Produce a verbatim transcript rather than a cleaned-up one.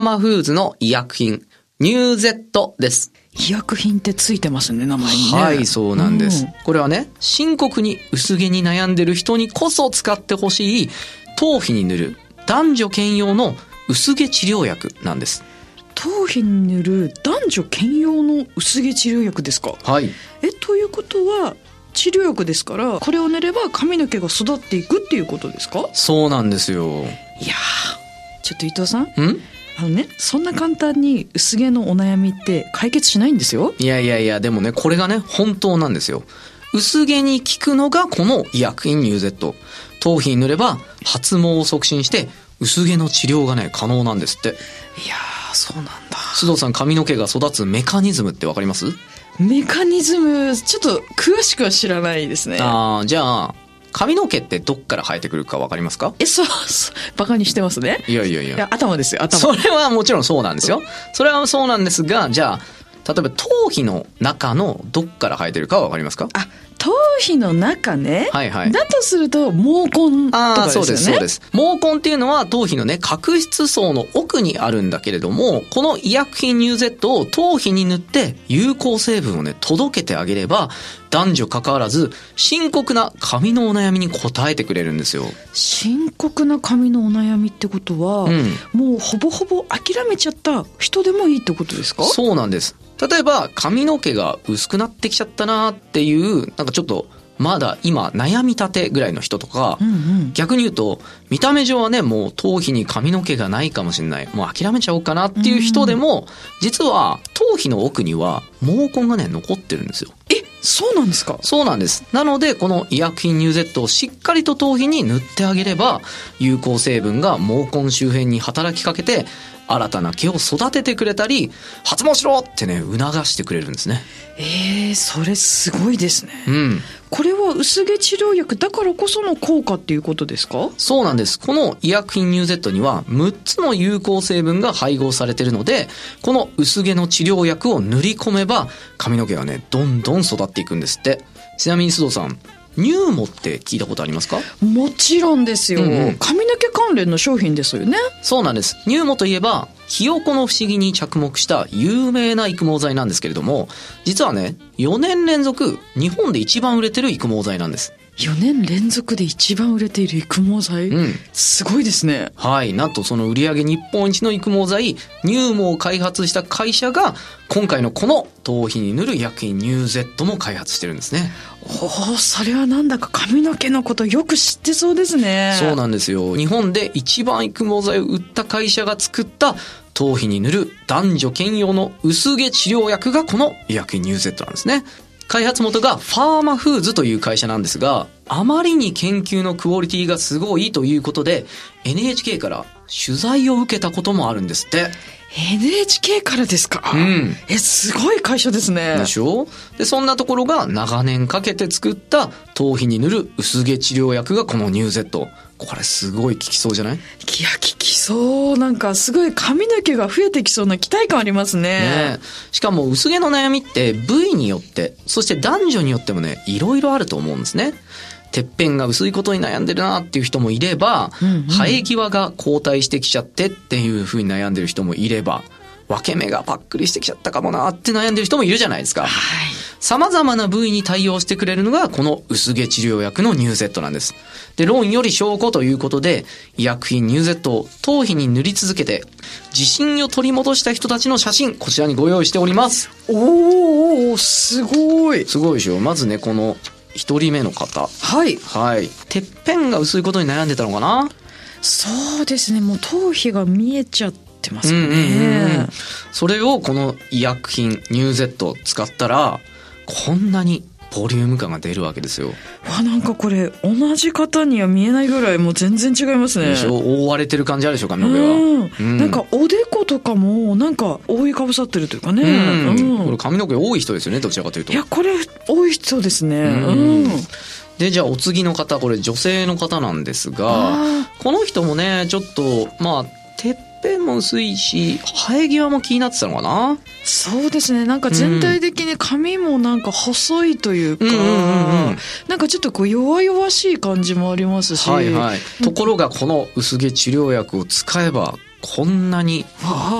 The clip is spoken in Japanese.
マフーズの医薬品ニューゼットです。 医薬品ってついてますね、名前にね。 はい、そうなんです、うん、これはね、深刻に薄毛に悩んでる人にこそ使ってほしい頭皮に塗る男女兼用の薄毛治療薬なんです。 頭皮に塗る男女兼用の薄毛治療薬ですか？ はい。 え、ということは治療薬ですから、これを塗れば髪の毛が育っていくっていうことですか？ そうなんですよ。 いやー、ちょっと伊藤さん、 んあのね、そんな簡単に薄毛のお悩みって解決しないんですよ。 いやいやいや、でもね、これがね本当なんですよ。薄毛に効くのがこの医薬品ニューゼット。頭皮に塗れば発毛を促進して薄毛の治療がね可能なんですって。いやー、そうなんだ。 須藤さん、髪の毛が育つメカニズムってわかります？ メカニズム、ちょっと詳しくは知らないですね。 あー、じゃあ髪の毛ってどっから生えてくるかわかりますか？ え、そう、バカにしてますね。 いやいやいや、 いや、頭ですよ、頭。 それはもちろんそうなんですよ。それはそうなんですが、じゃあ例えば頭皮の中のどっから生えてるかはわかりますか？ あ、頭皮の中ね。 はいはい。 だとすると毛根とかですよね。あ、そうですそうです。 毛根っていうのは頭皮のね角質層の奥にあるんだけれども、この医薬品ニューゼットを頭皮に塗って有効成分をね届けてあげれば、男女関わらず深刻な髪のお悩みに応えてくれるんですよ。 深刻な髪のお悩みってことは、うん、もうほぼほぼ諦めちゃった人でもいいってことですか？ そうなんです。例えば髪の毛が薄くなってきちゃったなっていう、なんかちょっとまだ今悩みたてぐらいの人とか、うんうん、逆に言うと見た目上はねもう頭皮に髪の毛がないかもしれない、もう諦めちゃおうかなっていう人でも、うん、実は頭皮の奥には毛根がね残ってるんですよ。 え、そうなんですか？ そうなんです。なのでこの医薬品ニューゼットをしっかりと頭皮に塗ってあげれば、有効成分が毛根周辺に働きかけて新たな毛を育ててくれたり、発毛しろってね促してくれるんですね。 えー、それすごいですね。 うん。 これは薄毛治療薬だからこその効果っていうことですか？ そうなんです。この医薬品ニューゼットにはむっつの有効成分が配合されているので、この薄毛の治療薬を塗り込めば髪の毛がねどんどん育っていくんですって。ちなみに須藤さん、ニューモって聞いたことありますか？ もちろんですよ、うんうん、髪の毛関連の商品ですよね。 そうなんです。ニューモといえばひよこの不思議に着目した有名な育毛剤なんですけれども、実はねよねん連続日本で一番売れてる育毛剤なんです。 よねん連続で一番売れている育毛剤、うん、すごいですね。 はい。なんとその売上日本一の育毛剤ニューモを開発した会社が今回のこの頭皮に塗る医薬品ニューゼットも開発してるんですね。 おお、それはなんだか髪の毛のことよく知ってそうですね。 そうなんですよ。日本で一番育毛剤を売った会社が作った頭皮に塗る男女兼用の薄毛治療薬がこの医薬品ニューゼットなんですね。開発元がファーマフーズという会社なんですが、あまりに研究のクオリティがすごいということで エヌエイチケー から取材を受けたこともあるんですって。 エヌエイチケー からですか？うん。え、すごい会社ですね。 でしょ？で、そんなところが長年かけて作った頭皮に塗る薄毛治療薬がこのニューゼット。これすごい効きそうじゃない？いや、 効きそう。なんかすごい髪の毛が増えてきそうな期待感ありますね。 ね。しかも薄毛の悩みって部位によって、そして男女によってもね、いろいろあると思うんですね。てっぺんが薄いことに悩んでるなっていう人もいれば、うんうん、生え際が後退してきちゃってっていう風に悩んでる人もいれば、分け目がパックリしてきちゃったかもなって悩んでる人もいるじゃないですか。はい。様々な部位に対応してくれるのがこの薄毛治療薬のニューゼットなんです。で、論より証拠ということで、医薬品ニューゼットを頭皮に塗り続けて自信を取り戻した人たちの写真、こちらにご用意しております。 おー、すごい。 すごいでしょ。まずね、この一人目の方。 はい。 はい。てっぺんが薄いことに悩んでたのかな？ そうですね。もう頭皮が見えちゃってますね。うんうんうん。 それをこの医薬品ニューゼットを使ったら、こんなにボリューム感が出るわけですよ。 わ、なんかこれ同じ方には見えないぐらいもう全然違いますね。 でしょ？覆われてる感じあるでしょ、髪の毛は。うんうん、 なんかおでことかもなんか覆いかぶさってるというかね。 うんうん、これ髪の毛多い人ですよね、どちらかというと。 いや、これ多い人ですね。うん。 で、じゃあお次の方、これ女性の方なんですが、この人もねちょっとまあてっぺんも薄いし生え際も気になってたのかな。 そうですね。なんか全体的に髪もなんか細いというか、うんうんうんうん、なんかちょっとこう弱々しい感じもありますし、 はいはい、ところがこの薄毛治療薬を使えばこんなに